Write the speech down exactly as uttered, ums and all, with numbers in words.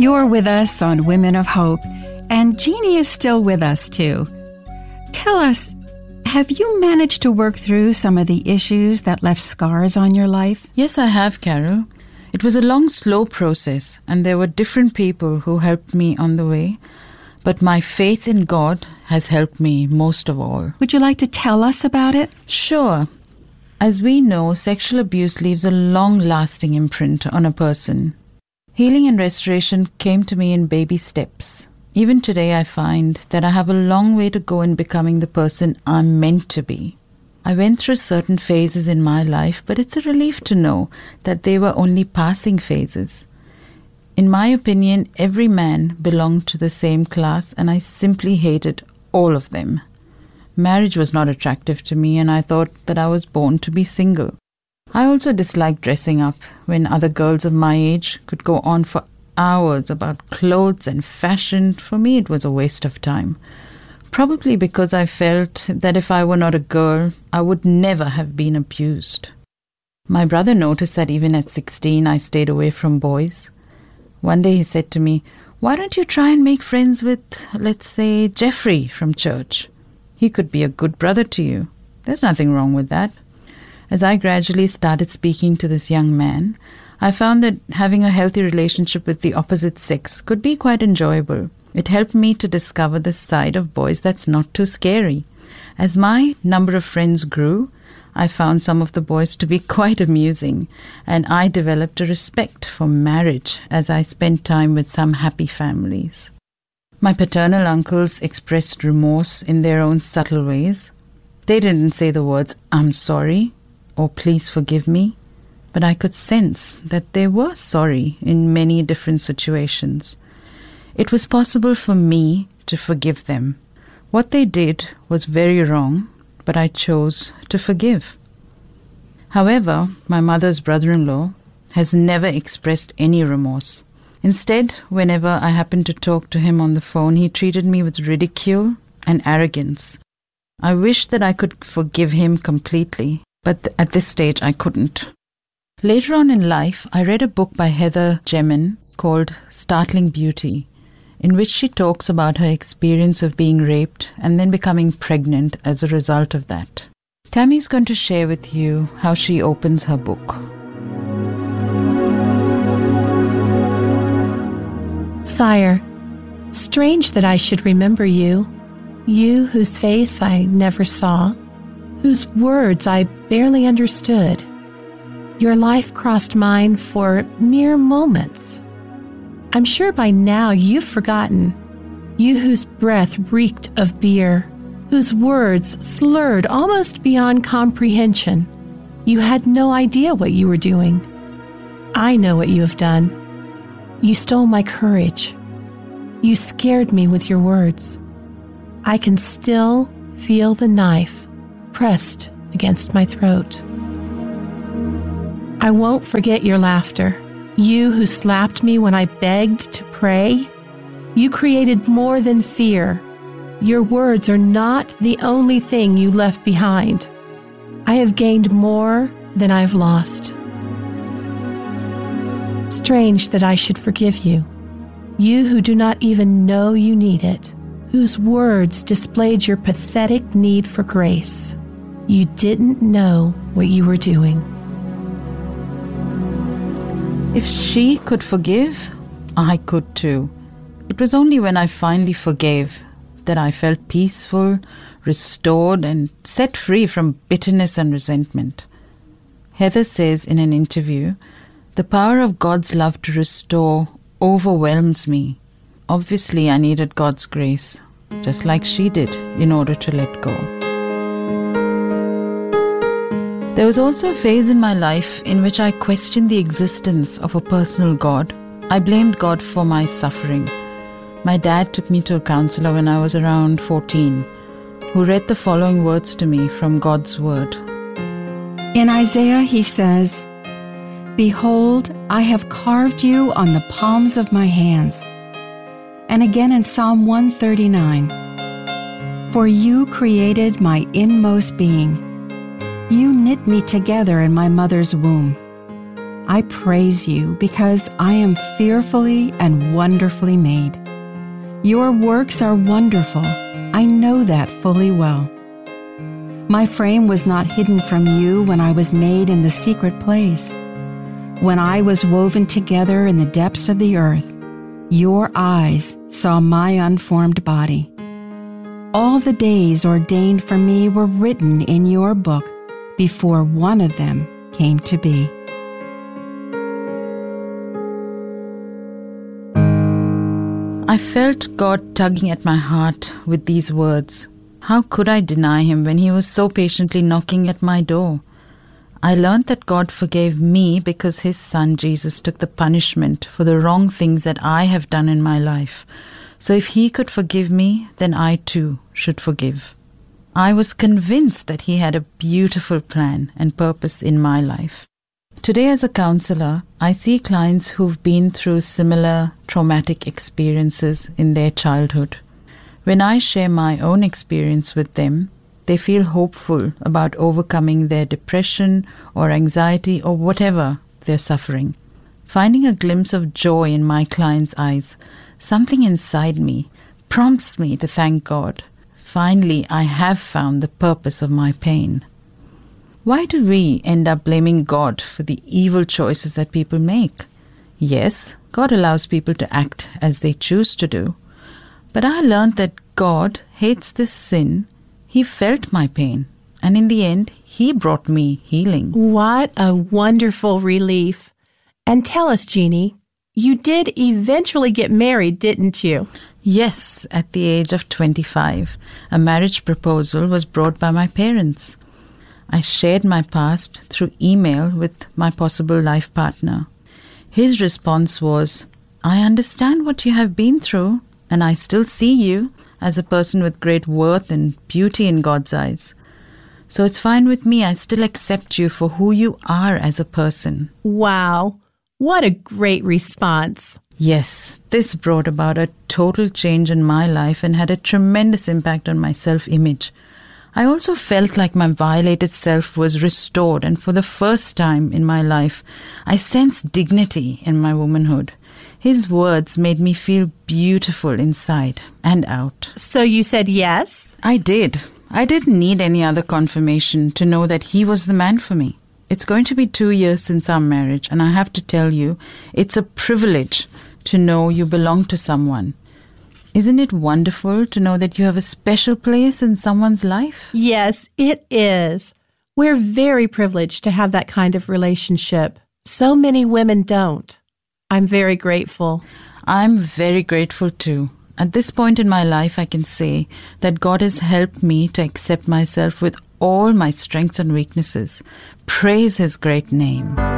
You're with us on Women of Hope, and Jeannie is still with us too. Tell us, have you managed to work through some of the issues that left scars on your life? Yes, I have, Carol. It was a long, slow process, and there were different people who helped me on the way. But my faith in God has helped me most of all. Would you like to tell us about it? Sure. As we know, sexual abuse leaves a long-lasting imprint on a person. Healing and restoration came to me in baby steps. Even today, I find that I have a long way to go in becoming the person I'm meant to be. I went through certain phases in my life, but it's a relief to know that they were only passing phases. In my opinion, every man belonged to the same class, and I simply hated all of them. Marriage was not attractive to me, and I thought that I was born to be single. I also disliked dressing up when other girls of my age could go on for hours about clothes and fashion. For me, it was a waste of time. Probably because I felt that if I were not a girl, I would never have been abused. My brother noticed that even at sixteen, I stayed away from boys. One day he said to me, "Why don't you try and make friends with, let's say, Jeffrey from church? He could be a good brother to you. There's nothing wrong with that." As I gradually started speaking to this young man, I found that having a healthy relationship with the opposite sex could be quite enjoyable. It helped me to discover the side of boys that's not too scary. As my number of friends grew, I found some of the boys to be quite amusing, and I developed a respect for marriage as I spent time with some happy families. My paternal uncles expressed remorse in their own subtle ways. They didn't say the words, "I'm sorry," or "please forgive me," but I could sense that they were sorry in many different situations. It was possible for me to forgive them. What they did was very wrong, but I chose to forgive. However, my mother's brother-in-law has never expressed any remorse. Instead, whenever I happened to talk to him on the phone, he treated me with ridicule and arrogance. I wished that I could forgive him completely, but th- at this stage I couldn't. Later on in life, I read a book by Heather Jemin called Startling Beauty, in which she talks about her experience of being raped and then becoming pregnant as a result of that. Tammy's going to share with you how she opens her book. Sire, strange that I should remember you, you whose face I never saw, whose words I barely understood. Your life crossed mine for mere moments. I'm sure by now you've forgotten, you whose breath reeked of beer, whose words slurred almost beyond comprehension. You had no idea what you were doing. I know what you have done. You stole my courage. You scared me with your words. I can still feel the knife pressed against my throat. I won't forget your laughter. You who slapped me when I begged to pray. You created more than fear. Your words are not the only thing you left behind. I have gained more than I've lost. Strange that I should forgive you. You who do not even know you need it, whose words displayed your pathetic need for grace. You didn't know what you were doing. If she could forgive, I could too. It was only when I finally forgave that I felt peaceful, restored, and set free from bitterness and resentment. Heather says in an interview, "The power of God's love to restore overwhelms me. Obviously, I needed God's grace, just like she did, in order to let go." There was also a phase in my life in which I questioned the existence of a personal God. I blamed God for my suffering. My dad took me to a counselor when I was around fourteen, who read the following words to me from God's Word. In Isaiah, he says, "Behold, I have carved you on the palms of my hands." And again in Psalm one thirty-nine, "For you created my inmost being. You knit me together in my mother's womb. I praise you because I am fearfully and wonderfully made. Your works are wonderful. I know that fully well. My frame was not hidden from you when I was made in the secret place. When I was woven together in the depths of the earth, your eyes saw my unformed body. All the days ordained for me were written in your book before one of them came to be. I felt God tugging at my heart with these words. How could I deny him when he was so patiently knocking at my door? I learned that God forgave me because his son Jesus took the punishment for the wrong things that I have done in my life. So if he could forgive me, then I too should forgive. I was convinced that he had a beautiful plan and purpose in my life. Today as a counselor, I see clients who've been through similar traumatic experiences in their childhood. When I share my own experience with them, they feel hopeful about overcoming their depression or anxiety or whatever they're suffering. Finding a glimpse of joy in my clients' eyes, something inside me prompts me to thank God. Finally, I have found the purpose of my pain. Why do we end up blaming God for the evil choices that people make? Yes, God allows people to act as they choose to do. But I learned that God hates this sin. He felt my pain, and in the end, he brought me healing. What a wonderful relief. And tell us, Jeannie, you did eventually get married, didn't you? Yes, at the age of twenty-five, a marriage proposal was brought by my parents. I shared my past through email with my possible life partner. His response was, I understand what you have been through, and I still see you as a person with great worth and beauty in God's eyes. So it's fine with me. I still accept you for who you are as a person. Wow, what a great response. Yes, this brought about a total change in my life and had a tremendous impact on my self-image. I also felt like my violated self was restored, and for the first time in my life, I sensed dignity in my womanhood. His words made me feel beautiful inside and out. So you said yes? I did. I didn't need any other confirmation to know that he was the man for me. It's going to be two years since our marriage, and I have to tell you, it's a privilege to know you belong to someone. Isn't it wonderful to know that you have a special place in someone's life? Yes, it is. We're very privileged to have that kind of relationship. So many women don't. I'm very grateful. I'm very grateful too. At this point in my life, I can say that God has helped me to accept myself with all my strengths and weaknesses. Praise his great name.